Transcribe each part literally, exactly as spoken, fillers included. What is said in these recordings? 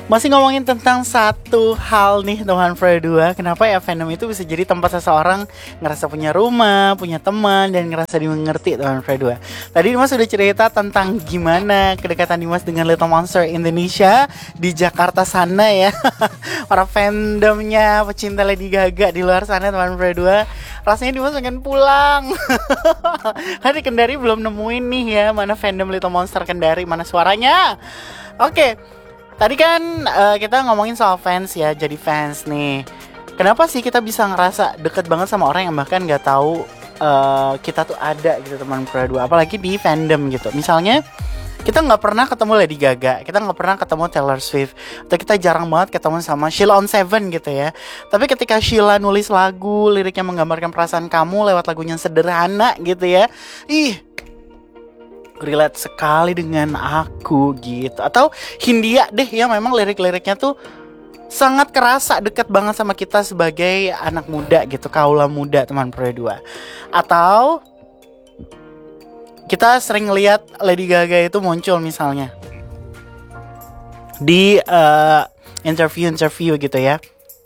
Masih ngomongin tentang satu hal nih teman Pro dua. Kenapa ya fandom itu bisa jadi tempat seseorang ngerasa punya rumah, punya teman, dan ngerasa dimengerti teman Pro dua. Tadi Dimas sudah cerita tentang gimana kedekatan Dimas dengan Little Monster Indonesia di Jakarta sana ya. Para fandomnya pecinta Lady Gaga di luar sana teman Pro dua. Rasanya Dimas pengen pulang. Kan di Kendari belum nemuin nih ya mana fandom Little Monster Kendari, mana suaranya. Oke, tadi kan uh, kita ngomongin soal fans ya, jadi fans nih. Kenapa sih kita bisa ngerasa deket banget sama orang yang bahkan nggak tahu uh, kita tuh ada gitu teman Pro dua, apalagi di fandom gitu. Misalnya kita nggak pernah ketemu Lady Gaga, kita nggak pernah ketemu Taylor Swift, atau kita jarang banget ketemu sama Sheila on Seven gitu ya. Tapi ketika Sheila nulis lagu, liriknya menggambarkan perasaan kamu lewat lagunya sederhana gitu ya, ih, relate sekali dengan aku gitu. Atau Hindia deh yang memang lirik-liriknya tuh sangat kerasa dekat banget sama kita sebagai anak muda gitu, kaula muda teman Pro dua. Atau kita sering lihat Lady Gaga itu muncul misalnya di uh, interview-interview gitu ya.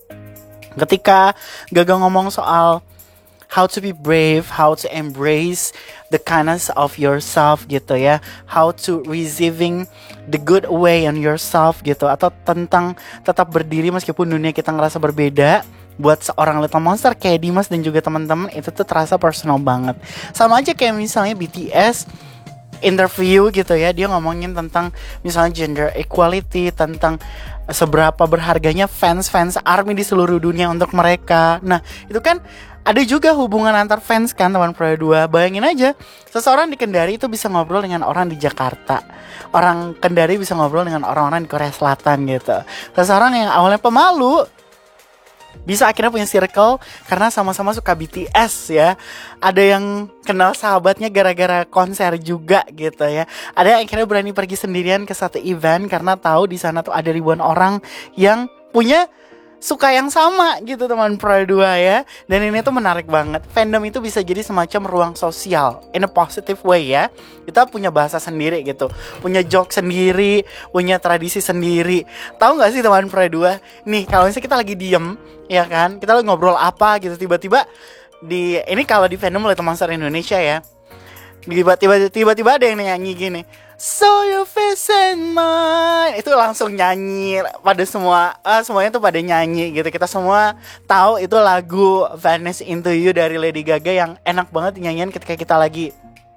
Ketika Gaga ngomong soal how to be brave, how to embrace the kindness of yourself gitu ya, how to receiving the good way on yourself gitu, atau tentang tetap berdiri meskipun dunia kita ngerasa berbeda. Buat seorang Little Monster kayak Dimas dan juga teman-teman itu tuh terasa personal banget. Sama aja kayak misalnya B T S interview gitu ya, dia ngomongin tentang misalnya gender equality, tentang seberapa berharganya fans-fans ARMY di seluruh dunia untuk mereka. Nah itu kan ada juga hubungan antar fans kan teman Pro dua. Bayangin aja, seseorang di Kendari itu bisa ngobrol dengan orang di Jakarta, orang Kendari bisa ngobrol dengan orang-orang di Korea Selatan gitu. Seseorang yang awalnya pemalu bisa akhirnya punya circle karena sama-sama suka B T S ya. Ada yang kenal sahabatnya gara-gara konser juga gitu ya. Ada yang akhirnya berani pergi sendirian ke satu event karena tahu di sana tuh ada ribuan orang yang punya suka yang sama gitu teman Pro dua ya. Dan ini tuh menarik banget. Fandom itu bisa jadi semacam ruang sosial in a positive way ya. Kita punya bahasa sendiri gitu, punya joke sendiri, punya tradisi sendiri. Tahu gak sih teman Pro dua? Nih kalau misalnya kita lagi diem ya kan, kita lagi ngobrol apa gitu, tiba-tiba di ini kalau di fandom Little Monster Indonesia ya, tiba-tiba tiba-tiba ada yang nyanyi gini, so you face in mine, itu langsung nyanyi pada semua, uh, semuanya tuh pada nyanyi gitu. Kita semua tahu itu lagu Vanish Into You dari Lady Gaga yang enak banget nyanyian ketika kita lagi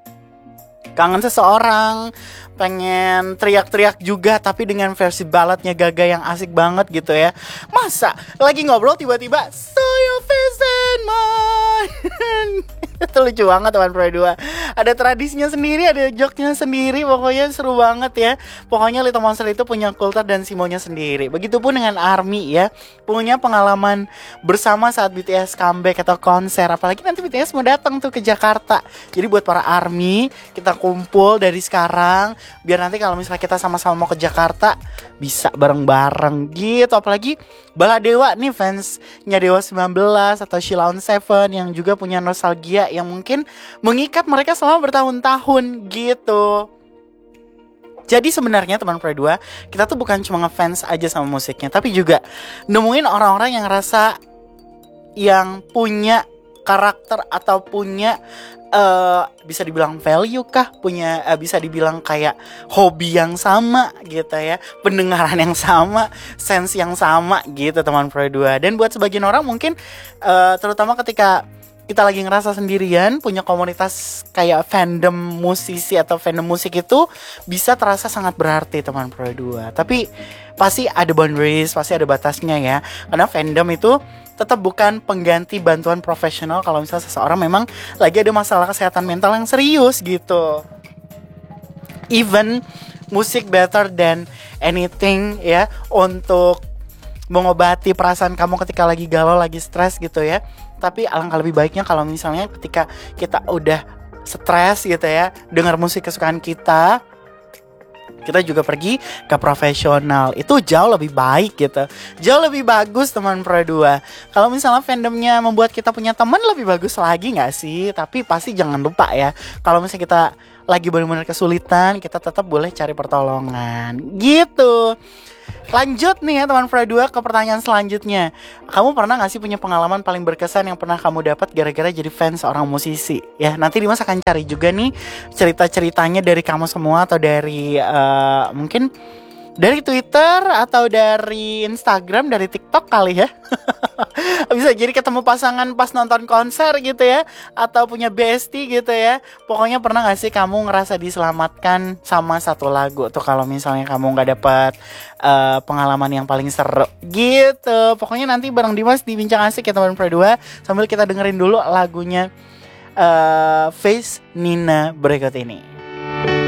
kangen seseorang, pengen teriak-teriak juga tapi dengan versi baladnya Gaga yang asik banget gitu ya. Masa lagi ngobrol tiba-tiba so you face in mine. Itu lucu banget teman Pro dua. Ada tradisinya sendiri, ada joke-nya sendiri, pokoknya seru banget ya. Pokoknya Little Monster itu punya kultur dan simbolnya sendiri. Begitupun dengan ARMY ya, punya pengalaman bersama saat B T S comeback atau konser. Apalagi nanti B T S mau datang tuh ke Jakarta. Jadi buat para ARMY, kita kumpul dari sekarang biar nanti kalau misalnya kita sama-sama mau ke Jakarta bisa bareng-bareng gitu. Apalagi Baladewa nih, fansnya Dewa sembilan belas atau Sheila on Seven yang juga punya nostalgia yang mungkin mengikat mereka selama bertahun-tahun gitu. Jadi sebenarnya teman Pro dua, kita tuh bukan cuma ngefans aja sama musiknya, tapi juga nemuin orang-orang yang rasa yang punya karakter atau punya uh, bisa dibilang value kah, punya uh, bisa dibilang kayak hobi yang sama gitu ya, pendengaran yang sama, sense yang sama gitu teman Pro dua. Dan buat sebagian orang mungkin uh, terutama ketika kita lagi ngerasa sendirian, punya komunitas kayak fandom musisi atau fandom musik itu bisa terasa sangat berarti teman Pro dua. Tapi pasti ada boundaries, pasti ada batasnya ya. Karena fandom itu tetap bukan pengganti bantuan profesional kalau misalnya seseorang memang lagi ada masalah kesehatan mental yang serius gitu. Even musik better than anything ya untuk mengobati perasaan kamu ketika lagi galau, lagi stres gitu ya. Tapi alangkah lebih baiknya kalau misalnya ketika kita udah stres gitu ya, dengar musik kesukaan kita, kita juga pergi ke profesional. Itu jauh lebih baik gitu, jauh lebih bagus teman Pro dua. Kalau misalnya fandomnya membuat kita punya teman, lebih bagus lagi gak sih? Tapi pasti jangan lupa ya, kalau misalnya kita lagi benar-benar kesulitan, kita tetap boleh cari pertolongan gitu. Lanjut nih ya teman Fra dua ke pertanyaan selanjutnya. Kamu pernah gak sih punya pengalaman paling berkesan yang pernah kamu dapat gara-gara jadi fans seorang musisi? Ya nanti Dimas akan cari juga nih cerita-ceritanya dari kamu semua, atau dari uh, mungkin dari Twitter atau dari Instagram, dari TikTok kali ya. Bisa jadi ketemu pasangan pas nonton konser gitu ya, atau punya bestie gitu ya. Pokoknya pernah gak sih kamu ngerasa diselamatkan sama satu lagu tuh kalau misalnya kamu gak dapet uh, pengalaman yang paling seru gitu. Pokoknya nanti bareng Dimas di Bincang Asik ya teman berdua, sambil kita dengerin dulu lagunya uh, Face Nina berikut ini.